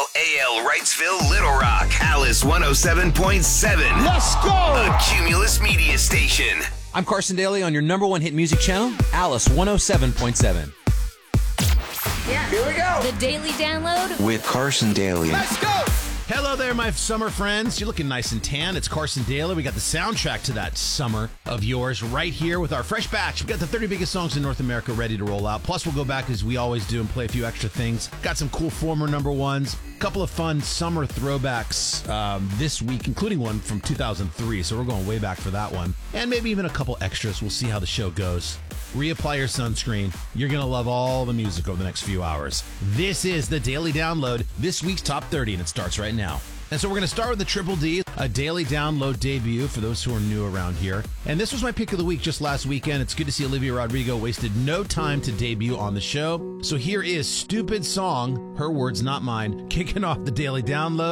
WLAL Wrightsville, Little Rock, Alice 107.7. Let's go! A Cumulus Media Station. I'm Carson Daly on your number one hit music channel, Alice 107.7. Yeah. Here we go. The Daily Download with Carson Daly. Let's go. Hello there, my summer friends. You're looking nice and tan. It's Carson Daly. We got the soundtrack to that summer of yours right here with our fresh batch. We got the 30 biggest songs in North America ready to roll out. Plus, we'll go back as we always do and play a few extra things. Got some cool former number ones. A couple of fun summer throwbacks this week, including one from 2003. So we're going way back for that one. And maybe even a couple extras. We'll see how the show goes. Reapply your sunscreen. You're going to love all the music over the next few hours. This is the Daily Download, this week's Top 30, and it starts right now. And so we're going to start with the Triple D, a Daily Download debut for those who are new around here. And this was my pick of the week just last weekend. It's good to see Olivia Rodrigo wasted no time to debut on the show. So here is Stupid Song, her words, not mine, kicking off the Daily Download.